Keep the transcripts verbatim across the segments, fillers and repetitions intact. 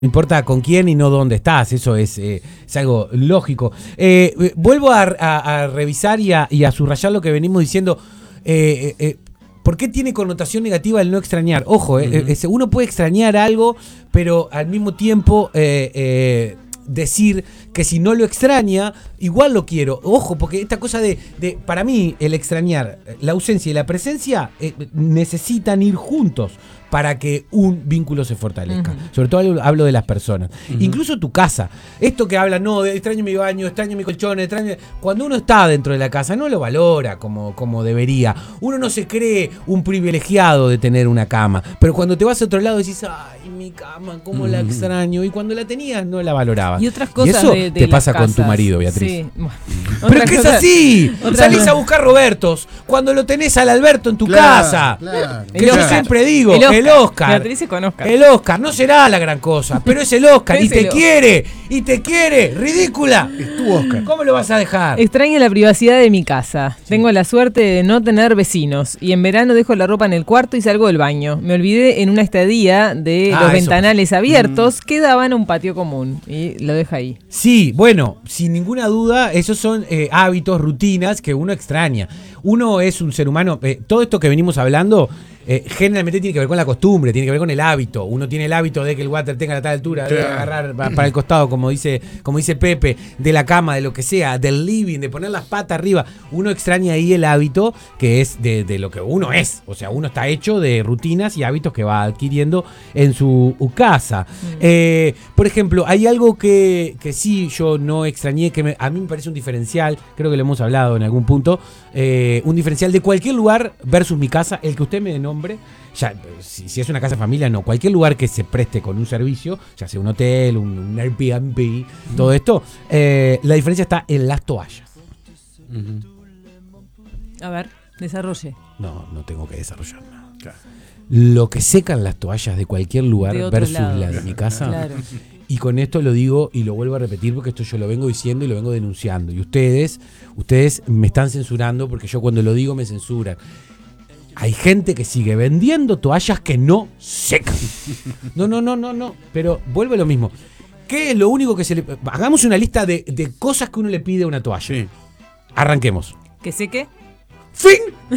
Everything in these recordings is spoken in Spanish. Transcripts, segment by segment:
No importa con quién y no dónde estás, eso es, eh, es algo lógico. Eh, eh, vuelvo a, a, a revisar y a, y a subrayar lo que venimos diciendo. Eh, eh, ¿Por qué tiene connotación negativa el no extrañar? Ojo, eh, uh-huh. eh, uno puede extrañar algo, pero al mismo tiempo eh, eh, decir que si no lo extraña, igual lo quiero. Ojo, porque esta cosa de, de para mí, el extrañar, la ausencia y la presencia eh, necesitan ir juntos para que un vínculo se fortalezca. Uh-huh. Sobre todo hablo de las personas. Uh-huh. Incluso tu casa. Esto que habla, no, extraño mi baño, extraño mi colchón, extraño... Cuando uno está dentro de la casa, no lo valora como, como debería. Uno no se cree un privilegiado de tener una cama. Pero cuando te vas a otro lado decís, ay, mi cama, cómo uh-huh. la extraño. Y cuando la tenías, no la valorabas. Y otras cosas y eso de, de te pasa casas. Con tu marido, Beatriz. Sí. Bueno, pero es que cosa, es así. Salís a buscar Robertos cuando lo tenés al Alberto en tu claro, casa. Claro. Que yo siempre digo, el Oscar. El Oscar. Beatriz con Oscar. El Oscar no será la gran cosa, pero es el Oscar y te el quiere, y te quiere, ridícula. Es tu Oscar. ¿Cómo lo vas a dejar? Extraño la privacidad de mi casa. Sí. Tengo la suerte de no tener vecinos y en verano dejo la ropa en el cuarto y salgo del baño. Me olvidé en una estadía de ah, los ventanales abiertos mm. que daban a un patio común y lo deja ahí. Sí, bueno, sin ninguna duda, esos son eh, hábitos, rutinas que uno extraña. Uno es un ser humano, eh, todo esto que venimos hablando eh, generalmente tiene que ver con la costumbre, tiene que ver con el hábito. Uno tiene el hábito de que el water tenga la tal altura, de agarrar para el costado, como dice, como dice Pepe, de la cama, de lo que sea, del living, de poner las patas arriba. Uno extraña ahí el hábito que es de, de lo que uno es. O sea, uno está hecho de rutinas y hábitos que va adquiriendo en su casa. Mm. Eh, por ejemplo, hay algo que, que sí yo no extrañé, que me, a mí me parece un diferencial, creo que lo hemos hablado en algún punto, eh, un diferencial de cualquier lugar versus mi casa, el que usted me nombre. Ya, si, si es una casa familia, no. Cualquier lugar que se preste con un servicio, ya sea un hotel, un, un Airbnb, uh-huh. todo esto, eh, la diferencia está en las toallas. Uh-huh. A ver, desarrolle. No, no tengo que desarrollar nada. Claro. Lo que secan las toallas de cualquier lugar de versus lado. La de mi casa. Claro. Y con esto lo digo y lo vuelvo a repetir porque esto yo lo vengo diciendo y lo vengo denunciando. Y ustedes, ustedes me están censurando porque yo cuando lo digo me censuran. Hay gente que sigue vendiendo toallas que no secan. No, no, no, no, no. Pero vuelve lo mismo. ¿Qué es lo único que se le... Hagamos una lista de, de cosas que uno le pide a una toalla. Sí. Arranquemos. ¿Que seque? ¡Fin!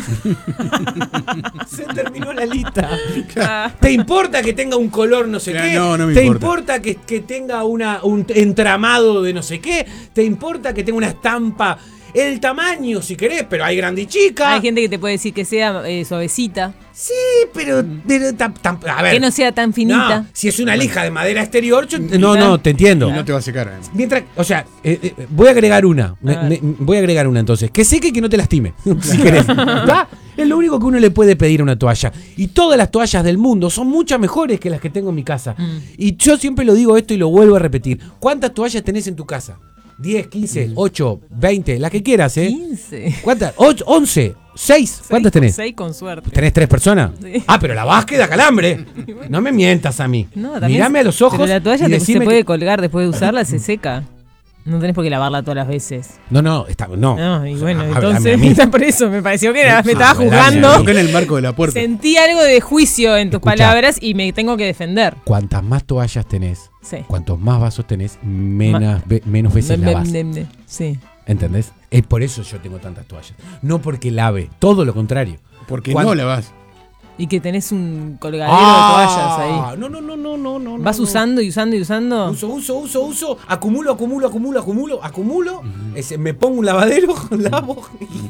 Se terminó la lista. ¿Te importa que tenga un color no sé claro, qué? No, no me ¿Te importa, importa que, que tenga una, un entramado de no sé qué? ¿Te importa que tenga una estampa? El tamaño, si querés, pero hay grande y chica. Hay gente que te puede decir que sea eh, suavecita. Sí, pero... pero tam, tam, a ver, que no sea tan finita. No, si es una lija de madera exterior, yo, no, no, te entiendo. Y no te va a secar. Además. Mientras, o sea, eh, eh, voy a agregar una. Me, me, voy a agregar una entonces. Que seque y que no te lastime, si querés. ¿Va? Es lo único que uno le puede pedir a una toalla. Y todas las toallas del mundo son muchas mejores que las que tengo en mi casa. Mm. Y yo siempre lo digo esto y lo vuelvo a repetir. ¿Cuántas toallas tenés en tu casa? diez, quince, ocho, veinte, las que quieras, ¿eh? quince. ¿Cuántas? ocho, once, seis. ¿Cuántas tenés? seis con suerte. ¿Tenés tres personas? Sí. Ah, pero la básquet da calambre. No me mientas a mí. No, mírame a los ojos. Pero la toalla y te, se puede que... colgar después de usarla, se seca. No tenés por qué lavarla todas las veces. No, no, está, no. No, y bueno, a, entonces, a, a por eso me pareció que era, me estaba ah, juzgando. Me en el marco de la puerta. Sentí algo de juicio en tus Escuchá, palabras y me tengo que defender. Cuantas más toallas tenés, sí. cuantos más vasos tenés, menos, Ma- ve, menos veces me, lavas. Me, me, sí. ¿Entendés? Es por eso yo tengo tantas toallas. No porque lave, todo lo contrario. Porque Cuando, no lavas. Y que tenés un colgadero ah, de toallas ahí. No, no, no, no, no, no. ¿Vas no, usando y usando y usando? Uso, uso, uso, uso. Acumulo, acumulo, acumulo, acumulo, acumulo. Uh-huh. Ese, me pongo un lavadero, lavo.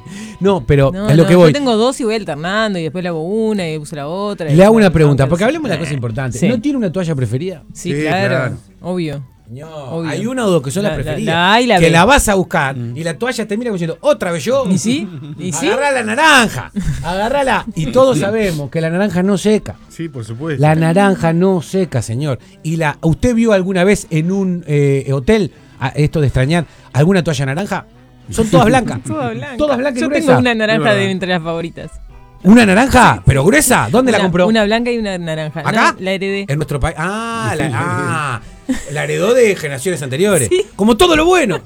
No, pero no, es lo no, que voy. Yo tengo dos y voy alternando y después le hago una y uso la otra. Le hago una pregunta, porque hablemos de la cosa importante. Sí. ¿No tiene una toalla preferida? Sí, sí claro, claro. Obvio. No, Obvio. hay una o dos que son las preferidas. La, la, la que ve. la vas a buscar mm. y la toalla te mira como diciendo, otra vez yo. ¿Y sí? ¿Y sí? Agarrá la naranja, agarrala. Y todos sabemos que la naranja no seca. Sí, por supuesto. La naranja no seca, señor. Y la, ¿usted vio alguna vez en un eh, hotel, a, esto de extrañar, alguna toalla naranja? Son todas blancas. Todas blancas. Todas blancas y Yo gruesas. tengo una naranja de entre las favoritas. ¿Una naranja? ¿Pero gruesa? ¿Dónde una, la compró? Una blanca y una naranja. ¿Acá? No, la heredé. En nuestro país. Ah, la, ah, la heredó de generaciones anteriores. Sí. Como todo lo bueno.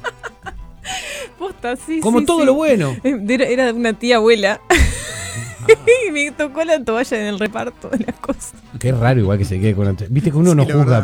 Posta, sí, Como sí, todo sí. lo bueno. Era, era de una tía abuela. Y me tocó la toalla en el reparto de las cosas. Qué raro igual que se quede con la... Viste que uno Sí, no la juzga. verdad.